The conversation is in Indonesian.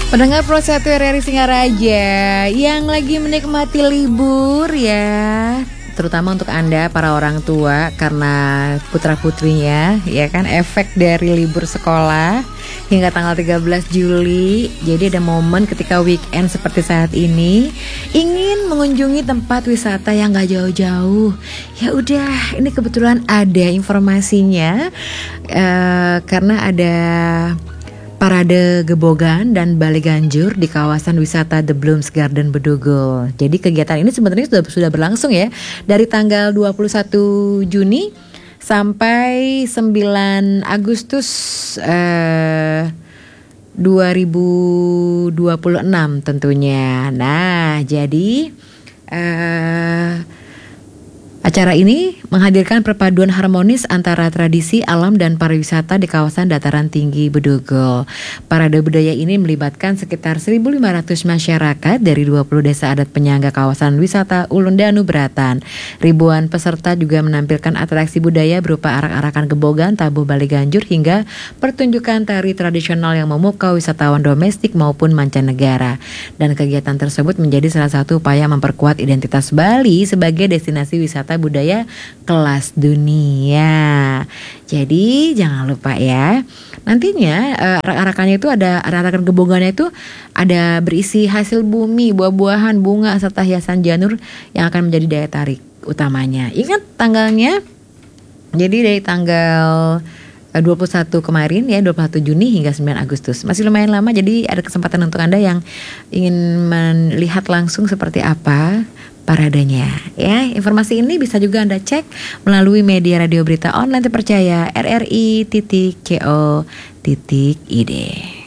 Pendengar Pro 1 RRI Singaraja yang lagi menikmati libur ya, terutama untuk Anda para orang tua karena putra-putrinya ya kan, efek dari libur sekolah hingga tanggal 13 Juli. Jadi ada momen ketika weekend seperti saat ini ingin mengunjungi tempat wisata yang gak jauh-jauh. Ya udah, ini kebetulan ada informasinya karena ada Parade Gebogan dan Bale Ganjur di kawasan wisata The Blooms Garden Bedugul. Jadi kegiatan ini sebenarnya sudah berlangsung ya dari tanggal 21 Juni sampai 9 Agustus 2026 tentunya. Nah, jadi acara ini menghadirkan perpaduan harmonis antara tradisi, alam, dan pariwisata di kawasan dataran tinggi Bedugul. Parade budaya ini melibatkan sekitar 1.500 masyarakat dari 20 desa adat penyangga kawasan wisata Ulun Danu Beratan. Ribuan peserta juga menampilkan atraksi budaya berupa arak-arakan gebogan, tabuh Bale Ganjur, hingga pertunjukan tari tradisional yang memukau wisatawan domestik maupun mancanegara. Dan kegiatan tersebut menjadi salah satu upaya memperkuat identitas Bali sebagai destinasi wisata budaya kelas dunia. Jadi jangan lupa ya, nantinya arak-arakannya itu ada arak-arakan gebogannya itu ada berisi hasil bumi, buah-buahan, bunga, serta hiasan janur yang akan menjadi daya tarik utamanya. Ingat tanggalnya, jadi dari tanggal 21 kemarin ya, 21 Juni hingga 9 Agustus. Masih lumayan lama, jadi ada kesempatan untuk Anda yang ingin melihat langsung seperti apa paradenya ya. Informasi ini bisa juga Anda cek melalui media radio berita online terpercaya rri.co.id.